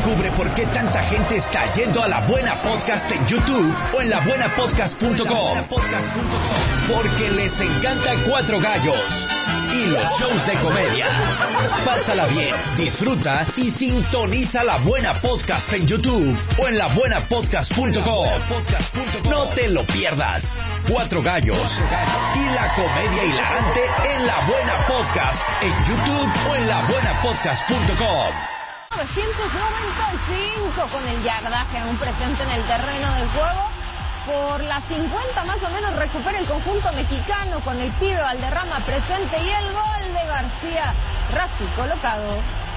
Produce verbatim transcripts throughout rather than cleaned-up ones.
Descubre por qué tanta gente está yendo a La Buena Podcast en YouTube o en la buena podcast punto com. Porque les encanta Cuatro Gallos y los shows de comedia. Pásala bien, disfruta y sintoniza La Buena Podcast en YouTube o en la buena podcast punto com. No te lo pierdas. Cuatro Gallos y la comedia hilarante en La Buena Podcast en YouTube o en la buena podcast punto com. novecientos noventa y cinco con el yardaje aún presente en el terreno del juego. Por las cincuenta más o menos recupera el conjunto mexicano con el pibe Valderrama presente y el gol de García Raspi colocado.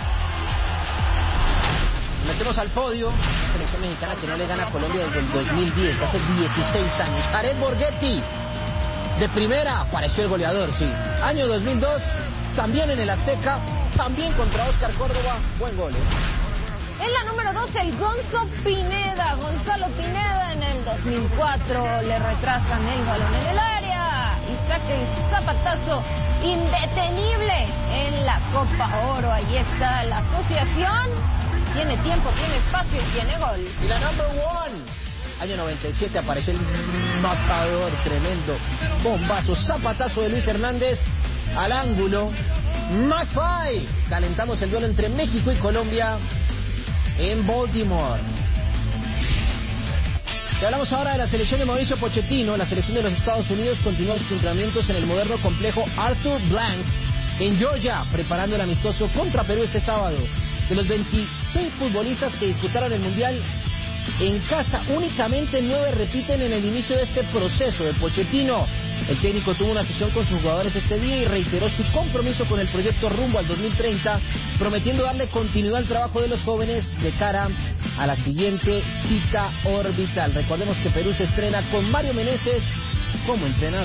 Metemos al podio la selección mexicana que no le gana a Colombia desde el dos mil diez, hace dieciséis años. Jared Borghetti, de primera, apareció el goleador, sí. Año dos mil dos, también en el Azteca, también contra Oscar Córdoba, buen gol, ¿eh? En la número doce, el Gonzo Pineda, Gonzalo Pineda en el dos mil cuatro, le retrasan el balón en el área y saca el zapatazo indetenible en la Copa Oro. Ahí está la asociación, tiene tiempo, tiene espacio y tiene gol. Y la number one, año noventa y siete, apareció el matador, tremendo bombazo, zapatazo de Luis Hernández al ángulo. McFly, calentamos el duelo entre México y Colombia en Baltimore. Y hablamos ahora de la selección de Mauricio Pochettino. La selección de los Estados Unidos continúa sus entrenamientos en el moderno complejo Arthur Blank en Georgia, preparando el amistoso contra Perú este sábado. De los veintiséis futbolistas que disputaron el Mundial en casa, únicamente nueve repiten en el inicio de este proceso de Pochettino. El técnico tuvo una sesión con sus jugadores este día y reiteró su compromiso con el proyecto rumbo al dos mil treinta, prometiendo darle continuidad al trabajo de los jóvenes de cara a la siguiente cita orbital. Recordemos que Perú se estrena con Mario Meneses como entrenador.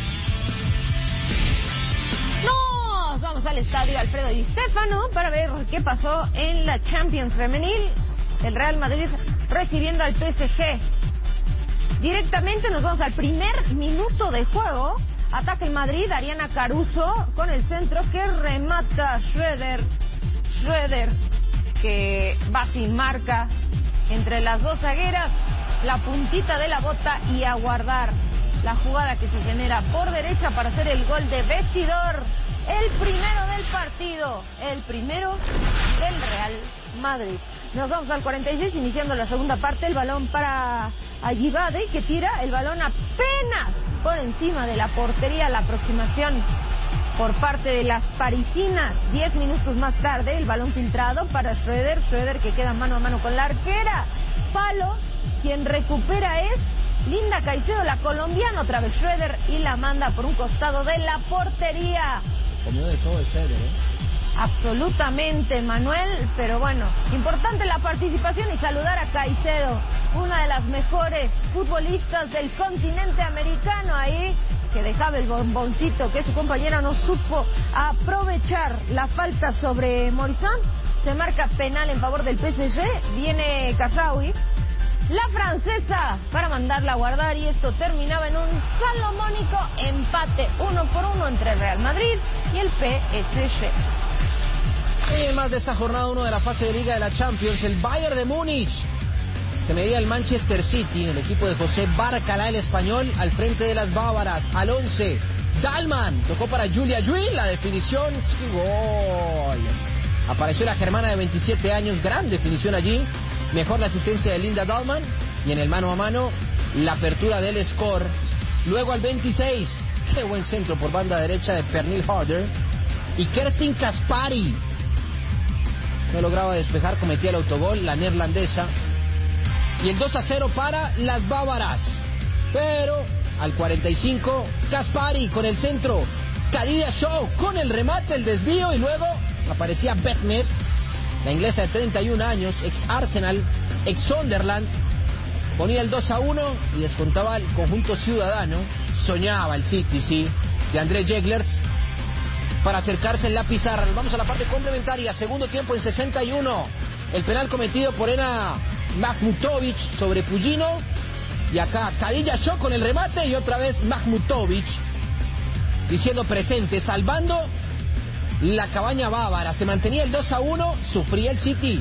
Nos vamos al estadio Alfredo Di Stéfano para ver qué pasó en la Champions Femenil. El Real Madrid recibiendo al P S G. Directamente nos vamos al primer minuto de juego. Ataca el Madrid, Ariana Caruso con el centro que remata Schroeder. Schroeder que va sin marca entre las dos zagueras, la puntita de la bota y a guardar la jugada que se genera por derecha para hacer el gol de vestidor. El primero del partido, el primero del Real Madrid. Nos vamos al cuarenta y seis, iniciando la segunda parte. El balón para Ayibade, que tira el balón apenas por encima de la portería. La aproximación por parte de las parisinas. Diez minutos más tarde, el balón filtrado para Schroeder. Schroeder que queda mano a mano con la arquera. Palo, quien recupera es Linda Caicedo, la colombiana. Otra vez Schroeder y la manda por un costado de la portería. Comió de todo Schroeder, ¿eh? Absolutamente, Manuel, pero bueno, importante la participación y saludar a Caicedo, una de las mejores futbolistas del continente americano ahí, que dejaba el bomboncito que su compañera no supo aprovechar. La falta sobre Morisán, se marca penal en favor del P S G, viene Kazaoui, la francesa, para mandarla a guardar, y esto terminaba en un salomónico empate uno por uno entre el Real Madrid y el P S G. Y más de esta jornada uno de la fase de Liga de la Champions, el Bayern de Múnich se medía el Manchester City, el equipo de José Barcalá, el español, al frente de las bávaras. Al once, Dalman, tocó para Julia Yui, la definición, sí, gol. Apareció la germana de veintisiete años, gran definición allí, mejor la asistencia de Linda Dalman, y en el mano a mano, la apertura del score. Luego al veintiséis, qué buen centro por banda derecha de Pernille Harder, y Kerstin Kaspari no lograba despejar, cometía el autogol, la neerlandesa. Y el dos a cero para las bávaras. Pero al cuarenta y cinco, Kaspari con el centro, Khadija Shaw con el remate, el desvío, y luego aparecía Beth Mead, la inglesa de treinta y un años, ex Arsenal, ex Sunderland, ponía el dos a uno y descontaba el conjunto ciudadano. Soñaba el City, sí, de André Jeglers, para acercarse en la pizarra. Nos vamos a la parte complementaria, segundo tiempo en sesenta y uno. El penal cometido por Ena Mahmutovic sobre Pugino. Y acá Khadija Shaw con el remate y otra vez Mahmutovic diciendo presente, salvando la cabaña bávara. Se mantenía el dos a uno, sufría el City.